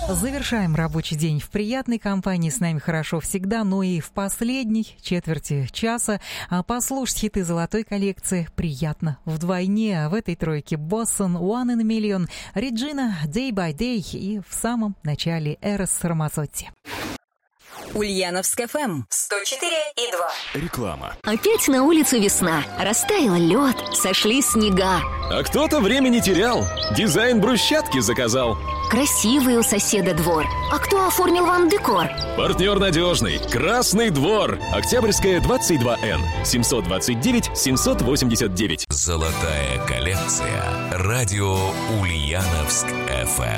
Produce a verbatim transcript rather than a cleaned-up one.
Завершаем рабочий день в приятной компании. С нами хорошо всегда, но и в последней четверти часа послушать хиты золотой коллекции приятно вдвойне. А в этой тройке Боссон, One in a Million, Реджина, Day by Day и в самом начале Эрос Рамазотти. Ульяновск эф эм сто четыре и два. Реклама. Опять на улице весна. Растаял лед, сошли снега. А кто-то время не терял. Дизайн брусчатки заказал. Красивый у соседа двор. А кто оформил вам декор? Партнер надежный. Красный двор. Октябрьская, двадцать два эн. семьсот двадцать девять семьсот восемьдесят девять. Золотая коллекция. Радио Ульяновск эф эм.